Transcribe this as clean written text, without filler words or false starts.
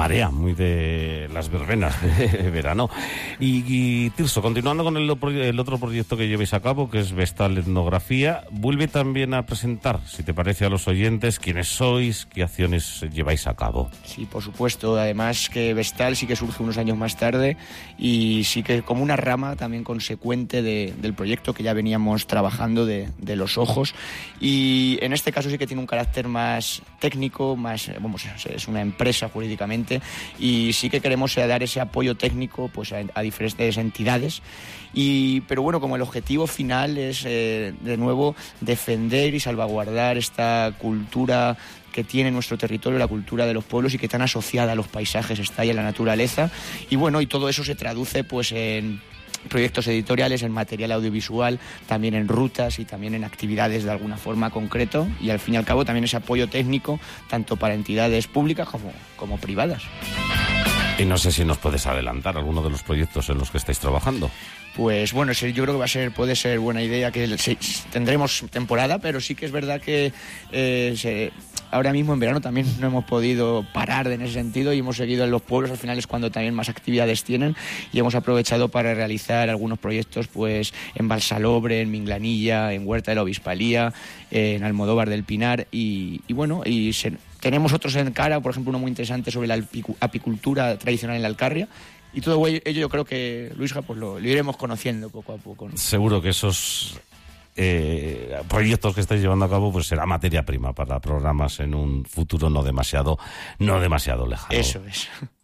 marea, muy de las verbenas de verano. Y Tirso, continuando con el otro proyecto que lleváis a cabo, que es Vestal Etnografía, vuelve también a presentar, si te parece, a los oyentes quiénes sois, qué acciones lleváis a cabo. Sí, por supuesto. Además que Vestal sí que surge unos años más tarde y sí que como una rama también consecuente del proyecto que ya veníamos trabajando de los ojos. Y en este caso sí que tiene un carácter más técnico, más, vamos, es una empresa jurídicamente, y sí que queremos dar ese apoyo técnico pues a diferentes entidades. Pero bueno, como el objetivo final es de nuevo defender y salvaguardar esta cultura que tiene nuestro territorio, la cultura de los pueblos, y que tan asociada a los paisajes está y a la naturaleza. Y bueno, y todo eso se traduce pues en proyectos editoriales, en material audiovisual, también en rutas y también en actividades de alguna forma concreto, y al fin y al cabo también ese apoyo técnico tanto para entidades públicas como privadas. Y no sé si nos puedes adelantar alguno de los proyectos en los que estáis trabajando. Pues bueno, yo creo que puede ser buena idea que tendremos temporada, pero sí que es verdad que ahora mismo en verano también no hemos podido parar en ese sentido y hemos seguido en los pueblos. Al final es cuando también más actividades tienen, y hemos aprovechado para realizar algunos proyectos pues en Balsalobre, en Minglanilla, en Huerta de la Obispalía, en Almodóvar del Pinar tenemos otros en cara, por ejemplo uno muy interesante sobre la apicultura tradicional en la Alcarria. Y todo ello yo creo que, Luisja, pues lo iremos conociendo poco a poco, ¿no? Seguro que esos proyectos que estáis llevando a cabo pues será materia prima para programas en un futuro no demasiado lejano. Eso es.